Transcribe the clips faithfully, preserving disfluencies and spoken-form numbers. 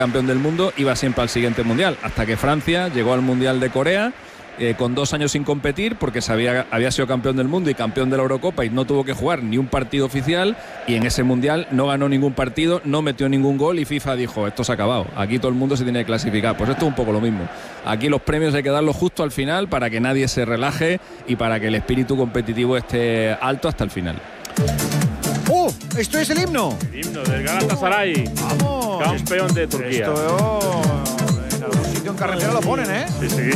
campeón del mundo iba siempre al siguiente mundial, hasta que Francia llegó al mundial de Corea eh, con dos años sin competir porque se había, había sido campeón del mundo y campeón de la Eurocopa y no tuvo que jugar ni un partido oficial, y en ese mundial no ganó ningún partido, no metió ningún gol y FIFA dijo, esto se ha acabado, aquí todo el mundo se tiene que clasificar. Pues esto es un poco lo mismo, aquí los premios hay que darlos justo al final para que nadie se relaje y para que el espíritu competitivo esté alto hasta el final. ¡Oh! ¡Esto es el himno! El himno del Galatasaray. ¡Vamos! Campeón de Turquía. Esto en algún sitio en carretera lo ponen, ¿eh? Sí, sí.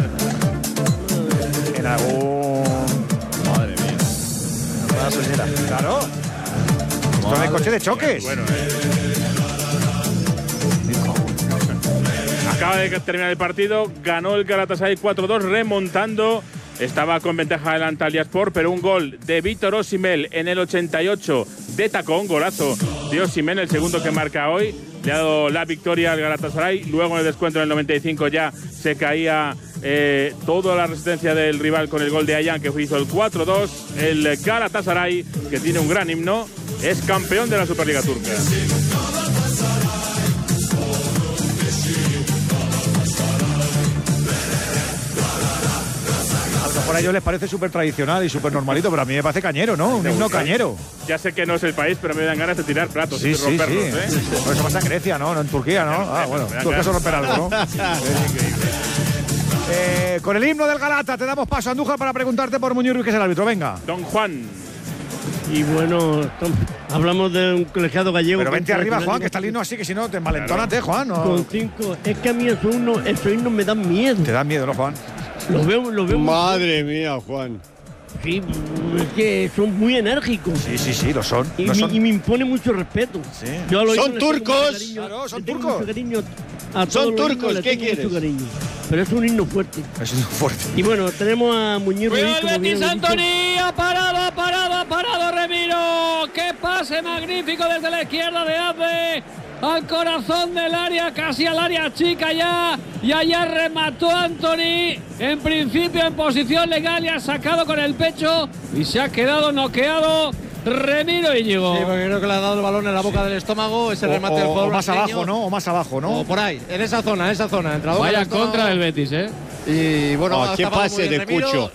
En algún... Madre mía. Una gasolinera. Claro. Esto es el coche de choques. Bueno, eh. Acaba de terminar el partido. Ganó el Galatasaray cuatro dos remontando. Estaba con ventaja delante Antalyaspor, pero un gol de Víctor Osimhen en el ochenta y ocho de tacón, golazo de Osimhen, el segundo que marca hoy. Le ha dado la victoria al Galatasaray. Luego en el descuento en el noventa y cinco ya se caía eh, toda la resistencia del rival con el gol de Ayhan, que hizo el cuatro dos. El Galatasaray, que tiene un gran himno, es campeón de la Superliga Turca. Por a ellos les parece súper tradicional y súper normalito, pero a mí me parece cañero, ¿no? Un himno cañero. Ya sé que no es el país, pero me dan ganas de tirar platos sí, y sí, romperlos, sí. ¿eh? Por eso pasa en Grecia, ¿no? No en Turquía, ¿no? Ah, bueno, tú que eso romper algo, ¿no? Es increíble. Eh, con el himno del Galata te damos paso a Andújar para preguntarte por Muñoz Ruiz, que es el árbitro. Venga. Don Juan. Y bueno, hablamos de un colegiado gallego. Pero vente arriba, Juan, que está el himno así, que si no te envalentónate, claro. Juan. ¿No? Con cinco. Es que a mí esos himnos, esos himnos me dan miedo. Te dan miedo, ¿no, Juan? Los veo, los veo. Madre mía, Juan. Sí, es que son muy enérgicos. Sí, sí, sí, lo son. Y, lo me, son. y me impone mucho respeto. Sí. Yo a los ¡Son turcos! Cariño, claro, son tengo turcos. mucho cariño a todos Son los turcos, himnos, ¿qué tengo mucho quieres? cariño. Pero es un himno fuerte. Eso es fuerte. Y bueno, tenemos a Muñoz Ruiz. Cuidado el Betis, Antoni, ha parado, ha parado, ha parado Remiro. ¡Qué pase magnífico desde la izquierda de Abde! Al corazón del área, casi al área chica ya. Y allá remató Antoni. En principio en posición legal y ha sacado con el pecho. Y se ha quedado noqueado Remiro Íñigo. Sí, porque creo que le ha dado el balón en la boca del estómago. Ese O, remate del o, jugador o más brasileño. abajo, ¿no? O más abajo, ¿no? O por ahí, en esa zona, en esa zona. Entre la boca Vaya del estómago. contra del Betis, ¿eh? Y bueno, Oh, ha qué tapado pase muy bien de Remiro. Cucho.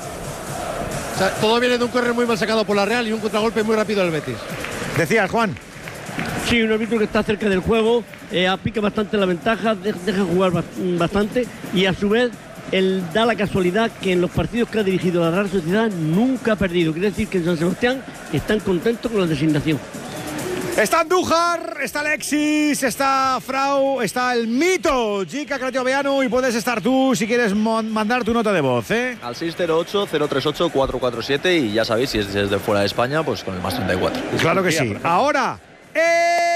O sea, todo viene de un córner muy mal sacado por la Real y un contragolpe muy rápido del Betis. Decías, Juan. Sí, un árbitro que está cerca del juego, eh, aplica bastante la ventaja, de, deja jugar bastante y a su vez él da la casualidad que en los partidos que ha dirigido la Real Sociedad nunca ha perdido. Quiere decir que en San Sebastián están contentos con la designación. Está Andújar, está Alexis, está Frau, está el mito Jica Cratioveanu y puedes estar tú si quieres mandar tu nota de voz, ¿eh? Al seis cero ocho, cero tres ocho, cuatro cuatro siete y ya sabéis, si es desde fuera de España, pues con el más treinta y cuatro. Claro que sí. Ahora, ¡eh!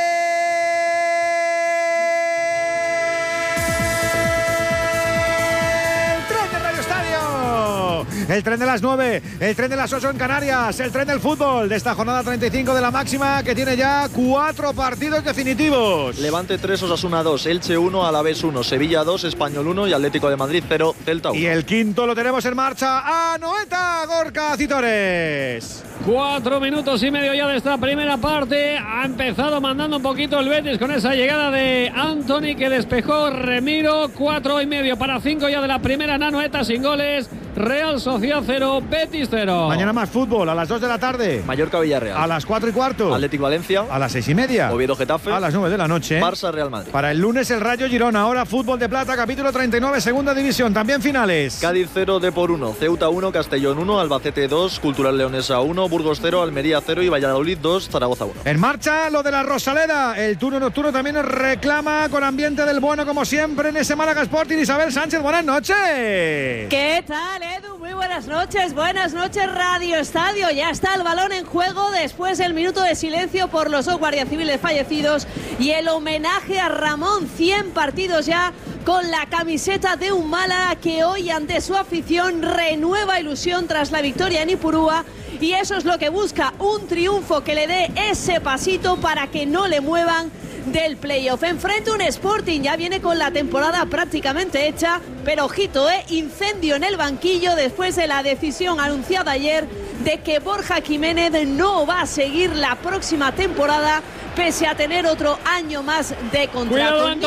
El tren de las nueve, el tren de las ocho en Canarias, el tren del fútbol de esta jornada treinta y cinco de la máxima, que tiene ya cuatro partidos definitivos. Levante tres, Osasuna dos, Elche uno, Alavés uno, Sevilla dos, Español uno y Atlético de Madrid cero, Celta uno. Y el quinto lo tenemos en marcha, Anoeta Gorka Citores. Cuatro minutos y medio ya de esta primera parte. Ha empezado mandando un poquito el Betis con esa llegada de Antoni que despejó Remiro. Cuatro y medio para cinco ya de la primera. Anoeta sin goles. Real Sociedad cero, Betis cero. Mañana más fútbol a las dos de la tarde. Mallorca Villarreal. A las cuatro y cuarto. Atlético Valencia. A las seis y media. Oviedo Getafe. A las nueve de la noche. Barça Real Madrid. Para el lunes el Rayo Girona. Ahora fútbol de plata, capítulo treinta y nueve, segunda división. También finales. Cádiz cero, Depor uno, Ceuta uno, Castellón uno, Albacete dos, Cultural Leonesa uno, Burgos cero, Almería cero y Valladolid dos, Zaragoza uno. En marcha lo de la Rosaleda. El turno nocturno también nos reclama con ambiente del bueno como siempre en ese Málaga Sporting. Isabel Sánchez, buenas noches. ¿Qué tal, Edu? Muy buenas noches, buenas noches Radio Estadio. Ya está el balón en juego después del minuto de silencio por los dos guardias civiles fallecidos y el homenaje a Ramón. Cien partidos ya con la camiseta de un Málaga que hoy ante su afición renueva ilusión tras la victoria en Ipurúa. Y eso es lo que busca, un triunfo que le dé ese pasito para que no le muevan del playoff. Enfrente un Sporting, ya viene con la temporada prácticamente hecha, pero ojito, eh, incendio en el banquillo después de la decisión anunciada ayer de que Borja Jiménez no va a seguir la próxima temporada pese a tener otro año más de contrato. Cuidado,